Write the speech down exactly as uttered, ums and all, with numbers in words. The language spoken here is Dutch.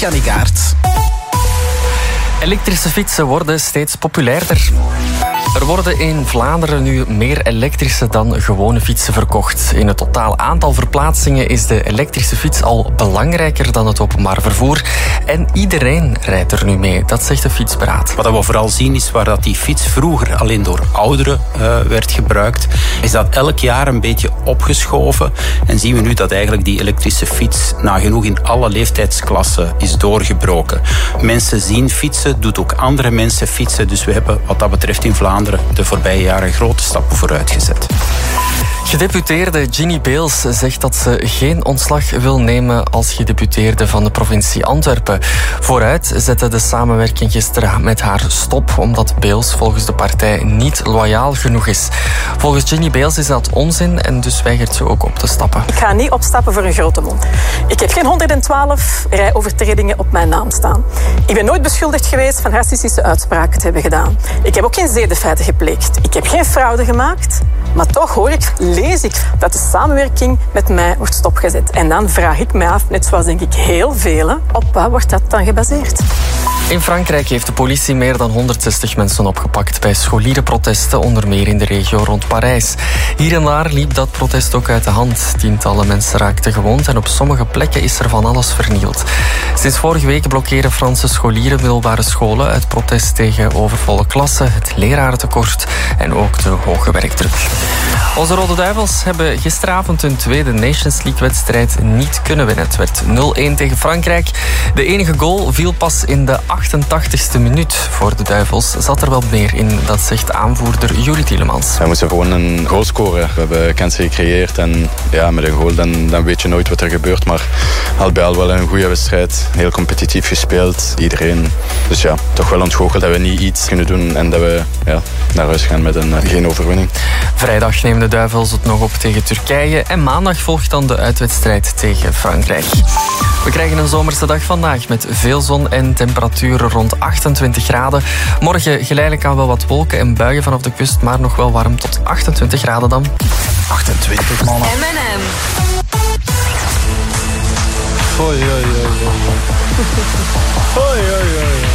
Kanikaart. Elektrische fietsen worden steeds populairder. Er worden in Vlaanderen nu meer elektrische dan gewone fietsen verkocht. In het totaal aantal verplaatsingen is de elektrische fiets al belangrijker dan het openbaar vervoer. En iedereen rijdt er nu mee, dat zegt de Fietsberaad. Wat we vooral zien is waar dat die fiets vroeger alleen door ouderen uh, werd gebruikt, is dat elk jaar een beetje opgeschoven. En zien we nu dat eigenlijk die elektrische fiets nagenoeg in alle leeftijdsklassen is doorgebroken. Mensen zien fietsen, doet ook andere mensen fietsen. Dus we hebben wat dat betreft in Vlaanderen de voorbije jaren grote stappen vooruit gezet. Gedeputeerde Ginny Beels zegt dat ze geen ontslag wil nemen als gedeputeerde van de provincie Antwerpen. Vooruit zette de samenwerking gisteren met haar stop, omdat Beels volgens de partij niet loyaal genoeg is. Volgens Ginny Beels is dat onzin en dus weigert ze ook op te stappen. Ik ga niet opstappen voor een grote mond. Ik heb geen honderdzwaalf rijovertredingen op mijn naam staan. Ik ben nooit beschuldigd geweest van racistische uitspraken te hebben gedaan. Ik heb ook geen zedenfeiten gepleegd. Ik heb geen fraude gemaakt. Maar toch hoor ik, lees ik, dat de samenwerking met mij wordt stopgezet. En dan vraag ik mij af, net zoals denk ik heel velen, op wat wordt dat dan gebaseerd? In Frankrijk heeft de politie meer dan honderdzestig mensen opgepakt bij scholierenprotesten, onder meer in de regio rond Parijs. Hier en daar liep dat protest ook uit de hand. Tientallen mensen raakten gewond en op sommige plekken is er van alles vernield. Sinds vorige week blokkeren Franse scholieren middelbare scholen uit protest tegen overvolle klassen, het lerarentekort en ook de hoge werkdruk. Onze Rode Duivels hebben gisteravond hun tweede Nations League-wedstrijd niet kunnen winnen. Het werd nul-een tegen Frankrijk. De enige goal viel pas in de achtentachtigste minuut. Voor de Duivels zat er wel meer in, dat zegt aanvoerder Juri Tielemans. We moesten gewoon een goal scoren. We hebben kansen gecreëerd en ja, met een goal dan, dan weet je nooit wat er gebeurt. Maar al bij al wel een goede wedstrijd. Heel competitief gespeeld. Iedereen. Dus ja, toch wel ontgoocheld dat we niet iets kunnen doen en dat we ja, naar huis gaan met een, geen overwinning. Vrijdag nemen de Duivels het nog op tegen Turkije en maandag volgt dan de uitwedstrijd tegen Frankrijk. We krijgen een zomerse dag vandaag met veel zon en temperaturen rond achtentwintig graden. Morgen geleidelijk aan wel wat wolken en buien vanaf de kust, maar nog wel warm tot achtentwintig graden dan. achtentwintig mannen. M en M. Oei, oei, oei, oei. Oei, oei, oei.